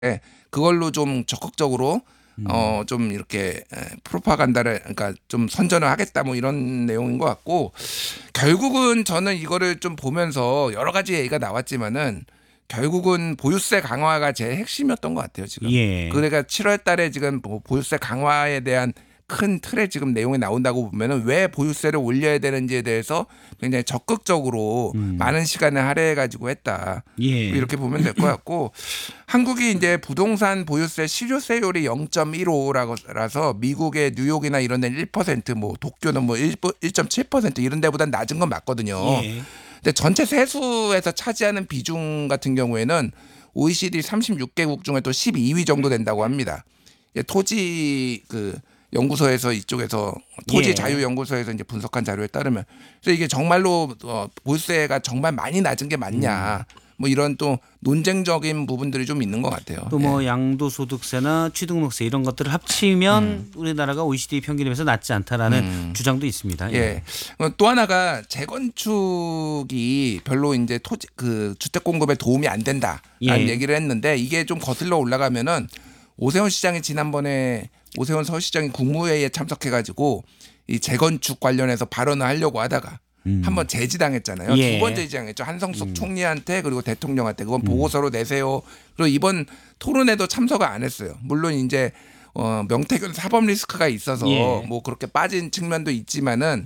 그걸로 좀 적극적으로 좀 이렇게 프로파간다를 그러니까 좀 선전을 하겠다 뭐 이런 내용인 것 같고 결국은 저는 이거를 좀 보면서 여러 가지 얘기가 나왔지만은 결국은 보유세 강화가 제일 핵심이었던 것 같아요 지금. 예. 그러니까 7월 달에 지금 보유세 강화에 대한 큰 틀의 지금 내용이 나온다고 보면은 왜 보유세를 올려야 되는지에 대해서 굉장히 적극적으로 많은 시간을 할애해가지고 했다. 예. 이렇게 보면 될 것 같고 한국이 이제 부동산 보유세 실효세율이 0.15라서 미국의 뉴욕이나 이런 데는 1%, 뭐 도쿄는 뭐 1.7% 이런 데보다 낮은 건 맞거든요. 예. 근데 전체 세수에서 차지하는 비중 같은 경우에는 OECD 36개국 중에 또 12위 정도 된다고 합니다. 토지 연구소에서 이쪽에서 토지 예. 자유 연구소에서 이제 분석한 자료에 따르면 그래서 이게 정말로 보유세가 정말 많이 낮은 게 맞냐 뭐 이런 또 논쟁적인 부분들이 좀 있는 것 같아요. 또 뭐 양도소득세나 취등록세 이런 것들을 합치면 우리나라가 OECD 평균에 비해서 낮지 않다라는 주장도 있습니다. 예. 또 하나가 재건축이 별로 이제 토지 주택 공급에 도움이 안 된다라는 예. 얘기를 했는데 이게 좀 거슬러 올라가면은 오세훈 시장이 지난번에 오세훈 서울시장이 국무회의에 참석해가지고 이 재건축 관련해서 발언을 하려고 하다가 한번 제지당했잖아요. 예. 두 번 제지당했죠. 한성숙 총리한테 그리고 대통령한테 그건 보고서로 내세요. 그리고 이번 토론에도 참석을 안 했어요. 물론 이제 명태균 사법 리스크가 있어서 예. 뭐 그렇게 빠진 측면도 있지만은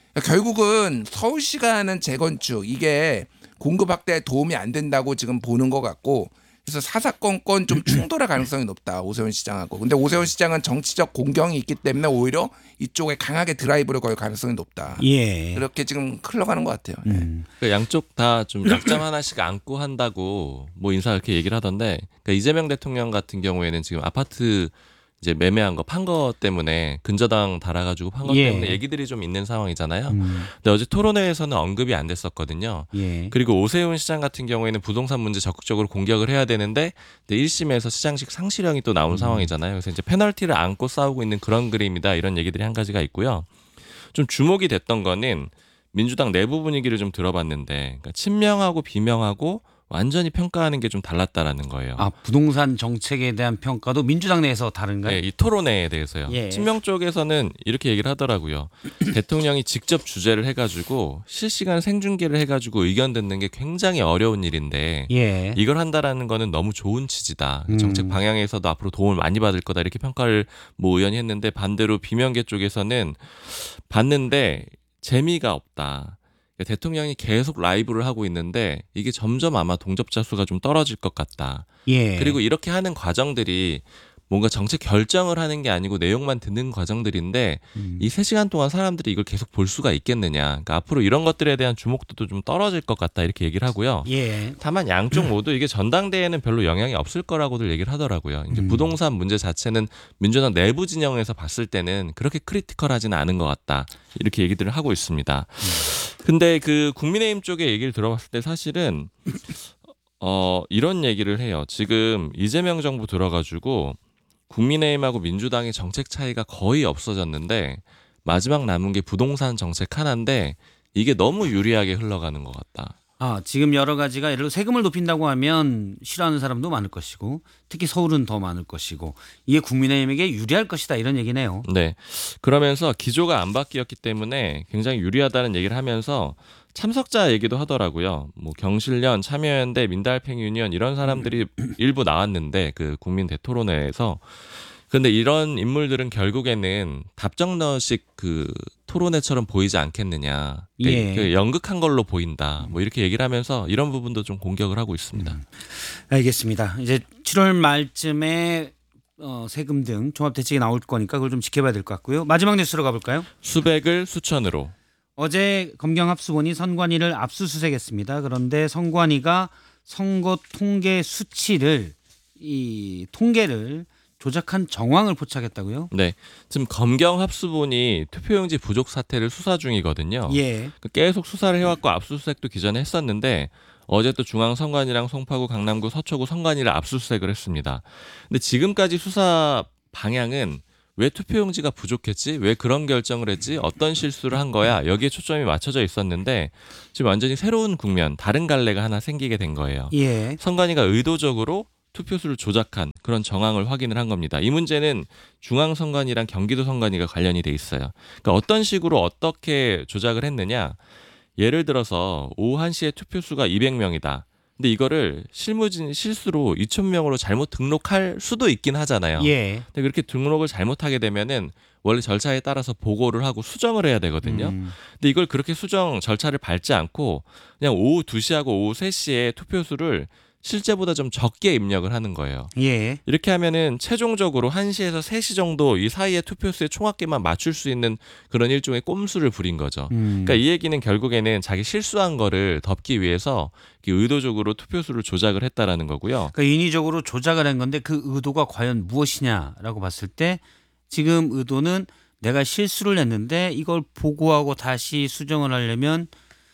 결국은 서울시가 하는 재건축 이게 공급 확대에 도움이 안 된다고 지금 보는 것 같고 그래서 사사건건 좀 충돌할 가능성이 높다 오세훈 시장하고. 근데 오세훈 시장은 정치적 공경이 있기 때문에 오히려 이쪽에 강하게 드라이브를 걸 가능성이 높다. 예. 그렇게 지금 흘러가는 것 같아요. 그러니까 양쪽 다 좀 약점 하나씩 안고 한다고 뭐 인사 이렇게 얘기를 하던데 그러니까 이재명 대통령 같은 경우에는 지금 아파트 이제 매매한 거 판 거 때문에 근저당 달아가지고 판 거 예. 때문에 얘기들이 좀 있는 상황이잖아요. 근데 어제 토론회에서는 언급이 안 됐었거든요. 예. 그리고 오세훈 시장 같은 경우에는 부동산 문제 적극적으로 공격을 해야 되는데 1심에서 시장식 상실형이 또 나온 상황이잖아요. 그래서 이제 페널티를 안고 싸우고 있는 그런 그림이다 이런 얘기들이 한 가지가 있고요. 좀 주목이 됐던 거는 민주당 내부 분위기를 좀 들어봤는데 그러니까 친명하고 비명하고 완전히 평가하는 게 좀 달랐다라는 거예요. 아, 부동산 정책에 대한 평가도 민주당 내에서 다른가요? 네, 이 토론회에 대해서요. 예. 친명 쪽에서는 이렇게 얘기를 하더라고요. 대통령이 직접 주재를 해가지고 실시간 생중계를 해가지고 의견 듣는 게 굉장히 어려운 일인데 예. 이걸 한다라는 거는 너무 좋은 취지다. 정책 방향에서도 앞으로 도움을 많이 받을 거다. 이렇게 평가를 모 의원이 했는데 반대로 비명계 쪽에서는 봤는데 재미가 없다. 대통령이 계속 라이브를 하고 있는데 이게 점점 아마 동접자 수가 좀 떨어질 것 같다. 예. 그리고 이렇게 하는 과정들이 뭔가 정책 결정을 하는 게 아니고 내용만 듣는 과정들인데 이 3시간 동안 사람들이 이걸 계속 볼 수가 있겠느냐. 그러니까 앞으로 이런 것들에 대한 주목도도 좀 떨어질 것 같다 이렇게 얘기를 하고요. 예. 다만 양쪽 모두 이게 전당대회에는 별로 영향이 없을 거라고들 얘기를 하더라고요. 이제 부동산 문제 자체는 민주당 내부 진영에서 봤을 때는 그렇게 크리티컬하지는 않은 것 같다. 이렇게 얘기들을 하고 있습니다. 근데 그 국민의힘 쪽의 얘기를 들어봤을 때 사실은 이런 얘기를 해요. 지금 이재명 정부 들어가지고 국민의힘하고 민주당의 정책 차이가 거의 없어졌는데 마지막 남은 게 부동산 정책 하나인데 이게 너무 유리하게 흘러가는 것 같다. 아, 지금 여러 가지가 예를 들어 세금을 높인다고 하면 싫어하는 사람도 많을 것이고 특히 서울은 더 많을 것이고 이게 국민의힘에게 유리할 것이다 이런 얘기네요. 네. 그러면서 기조가 안 바뀌었기 때문에 굉장히 유리하다는 얘기를 하면서 참석자 얘기도 하더라고요. 뭐 경실련, 참여연대, 민달팽 유니언 이런 사람들이 일부 나왔는데 그 국민 대토론회에서 근데 이런 인물들은 결국에는 답정너식 그 토론회처럼 보이지 않겠느냐. 예. 그 연극한 걸로 보인다. 뭐 이렇게 얘기를 하면서 이런 부분도 좀 공격을 하고 있습니다. 알겠습니다. 이제 7월 말쯤에 세금 등 종합대책이 나올 거니까 그걸 좀 지켜봐야 될 것 같고요. 마지막 뉴스로 가볼까요? 수백을 수천으로. 어제 검경합수본이 선관위를 압수수색했습니다. 그런데 선관위가 선거 통계 수치를 이 통계를 조작한 정황을 포착했다고요? 네. 지금 검경합수본이 투표용지 부족 사태를 수사 중이거든요. 예. 계속 수사를 해왔고 압수수색도 기존에 했었는데 어제 또 중앙선관위랑 송파구, 강남구, 서초구 선관위를 압수수색을 했습니다. 근데 지금까지 수사 방향은 왜 투표용지가 부족했지? 왜 그런 결정을 했지? 어떤 실수를 한 거야? 여기에 초점이 맞춰져 있었는데 지금 완전히 새로운 국면, 다른 갈래가 하나 생기게 된 거예요. 예. 선관위가 의도적으로 투표수를 조작한 그런 정황을 확인을 한 겁니다. 이 문제는 중앙선관위랑 경기도선관위가 관련이 돼 있어요. 그러니까 어떤 식으로 어떻게 조작을 했느냐. 예를 들어서 오후 1시에 투표수가 200명이다. 근데 이거를 실수로 2,000명으로 잘못 등록할 수도 있긴 하잖아요. 예. 근데 그렇게 등록을 잘못하게 되면은 원래 절차에 따라서 보고를 하고 수정을 해야 되거든요. 근데 이걸 그렇게 수정 절차를 밟지 않고 그냥 오후 2시하고 오후 3시에 투표수를 실제보다 좀 적게 입력을 하는 거예요. 예. 이렇게 하면은 최종적으로 1시에서 3시 정도 이 사이에 투표수의 총합계만 맞출 수 있는 그런 일종의 꼼수를 부린 거죠. 그러니까 이 얘기는 결국에는 자기 실수한 거를 덮기 위해서 의도적으로 투표수를 조작을 했다라는 거고요. 그러니까 인위적으로 조작을 한 건데 그 의도가 과연 무엇이냐라고 봤을 때 지금 의도는 내가 실수를 했는데 이걸 보고하고 다시 수정을 하려면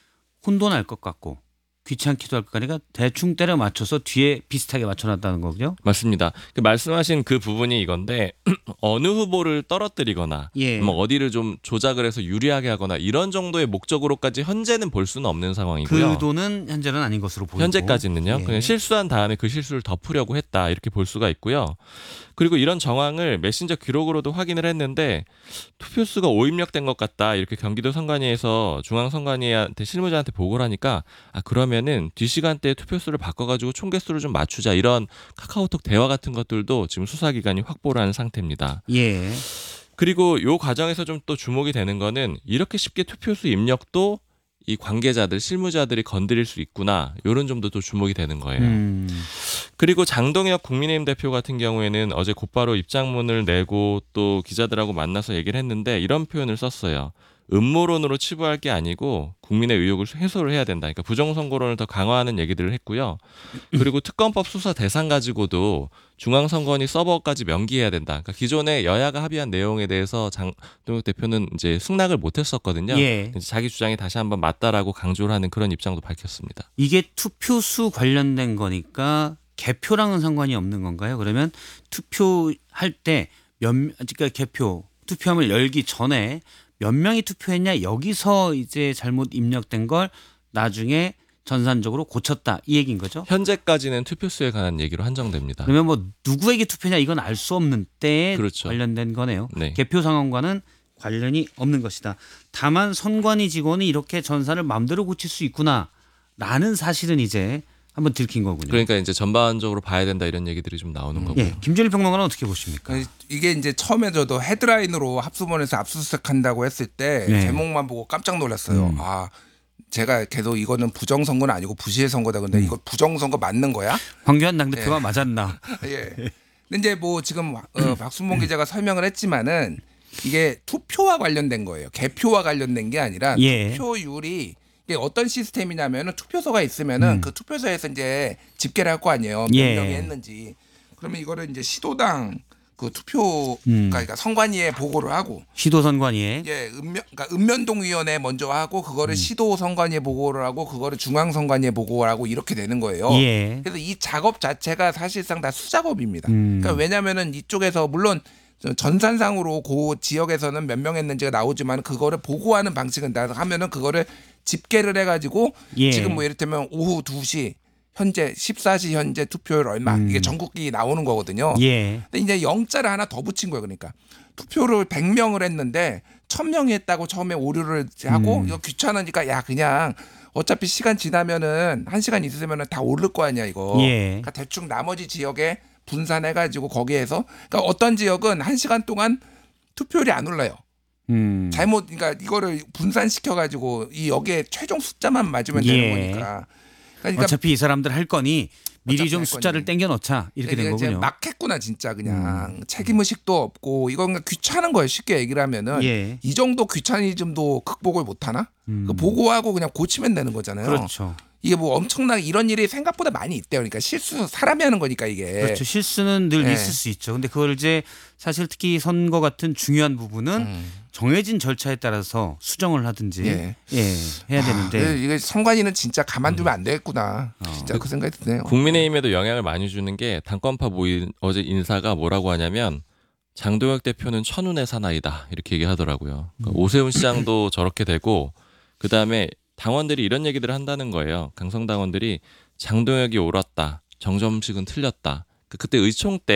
혼돈할 것 같고 귀찮기도 할 것 같으니까 대충 때려 맞춰서 뒤에 비슷하게 맞춰놨다는 거군요. 맞습니다. 말씀하신 그 부분이 이건데 어느 후보를 떨어뜨리거나 예. 뭐 어디를 좀 조작을 해서 유리하게 하거나 이런 정도의 목적으로까지 현재는 볼 수는 없는 그 상황이고요. 의도는 현재는 아닌 것으로 보이고. 현재까지는요. 예. 그냥 실수한 다음에 그 실수를 덮으려고 했다 이렇게 볼 수가 있고요. 그리고 이런 정황을 메신저 기록으로도 확인을 했는데 투표수가 오입력된 것 같다 이렇게 경기도 선관위에서 중앙선관위한테 실무자한테 보고를 하니까 그러면은 뒷시간대에 투표수를 바꿔가지고 총개수를 좀 맞추자 이런 카카오톡 대화 같은 것들도 지금 수사기관이 확보를 한 상태입니다. 예. 그리고 요 과정에서 좀 또 주목이 되는 거는 이렇게 쉽게 투표수 입력도 이 관계자들, 실무자들이 건드릴 수 있구나 이런 점도 또 주목이 되는 거예요. 그리고 장동혁 국민의힘 대표 같은 경우에는 어제 곧바로 입장문을 내고 또 기자들하고 만나서 얘기를 했는데 이런 표현을 썼어요. 음모론으로 치부할 게 아니고 국민의 의혹을 해소를 해야 된다. 그러니까 부정선거론을 더 강화하는 얘기들을 했고요. 그리고 특검법 수사 대상 가지고도 중앙선관위 서버까지 명기해야 된다. 그러니까 기존에 여야가 합의한 내용에 대해서 장동혁 대표는 이제 승낙을 못했었거든요. 예. 자기 주장이 다시 한번 맞다라고 강조를 하는 그런 입장도 밝혔습니다. 이게 투표수 관련된 거니까 개표랑은 상관이 없는 건가요? 그러면 투표할 때 그러니까 투표함을 열기 전에 몇 명이 투표했냐 여기서 이제 잘못 입력된 걸 나중에 전산적으로 고쳤다 이 얘기인 거죠. 현재까지는 투표수에 관한 얘기로 한정됩니다. 그러면 뭐 누구에게 투표냐 이건 알 수 없는 때에 그렇죠. 관련된 거네요. 네. 개표 상황과는 관련이 없는 것이다. 다만 선관위 직원이 이렇게 전산을 마음대로 고칠 수 있구나라는 사실은 이제 한번 들킨 거군요. 그러니까 이제 전반적으로 봐야 된다 이런 얘기들이 좀 나오는 거고요. 예, 김준일 평론가는 어떻게 보십니까? 이게 이제 처음에 저도 헤드라인으로 합수본에서 압수수색한다고 했을 때 네. 제목만 보고 깜짝 놀랐어요. 제가 계속 이거는 부정선거는 아니고 부실 선거다. 근데 이거 부정선거 맞는 거야? 황교안 당대표가 맞았나? 예. 근데 이제 뭐 지금 박순봉 기자가 설명을 했지만은 이게 투표와 관련된 거예요. 개표와 관련된 게 아니라 예. 투표율이 이게 어떤 시스템이냐면은 투표소가 있으면은 그 투표소에서 이제 집계를 할 거 아니에요. 몇 예. 명이 했는지. 그러면 이거를 이제 시도당 그 투표 그러니까 선관위에 보고를 하고 시도선관위에 그러니까 읍면동위원회 먼저 하고 그거를 시도 선관위에 보고를 하고 그거를 중앙 선관위에 보고를 하고 이렇게 되는 거예요. 예. 그래서 이 작업 자체가 사실상 다 수작업입니다. 그러니까 왜냐하면은 이쪽에서 물론 전산상으로 그 지역에서는 몇 명 했는지가 나오지만 그거를 보고하는 방식은 다 하면은 그거를 집계를 해가지고 예. 지금 뭐 이를테면 오후 2시 현재 14시 현재 투표율 얼마 이게 전국기 나오는 거거든요. 예. 근데 이제 영자를 하나 더 붙인 거예요. 그러니까 투표를 100명을 했는데 1000명이 했다고 처음에 오류를 하고 이거 귀찮으니까 야 그냥 어차피 시간 지나면은 1시간 있으면은 다 오를 거 아니야 이거. 예. 그러니까 대충 나머지 지역에 분산해가지고 거기에서 그러니까 어떤 지역은 1시간 동안 투표율이 안 올라요. 그러니까 이거를 분산시켜가지고 이 여기에 최종 숫자만 맞으면 예. 되는 거니까. 그러니까 어차피 이 사람들 할 거니 미리 어차피 좀 할 숫자를 거니. 땡겨 넣자 이렇게 된 이제 거군요. 막 했구나 진짜 그냥 책임의식도 없고 이건 그냥 귀찮은 거예요. 쉽게 얘기를 하면은 예. 이 정도 귀차니즘도 극복을 못하나? 그 보고하고 그냥 고치면 되는 거잖아요. 그렇죠. 이게 뭐 엄청나게 이런 일이 생각보다 많이 있대요. 그러니까 실수 사람이 하는 거니까 이게. 그렇죠. 실수는 늘 예. 있을 수 있죠. 근데 그걸 이제 사실 특히 선거 같은 중요한 부분은 정해진 절차에 따라서 수정을 하든지 예. 해야 되는데 이게 선관위는 진짜 가만두면 안 되겠구나. 진짜 그 생각이 드네요. 국민의힘에도 영향을 많이 주는 게 당권파 모임 어제 인사가 뭐라고 하냐면 장동혁 대표는 천운의 사나이다 이렇게 얘기하더라고요. 그러니까 오세훈 시장도 저렇게 되고 그다음에 당원들이 이런 얘기들을 한다는 거예요. 강성 당원들이 장동혁이 옳았다. 정점식은 틀렸다. 그때 의총 때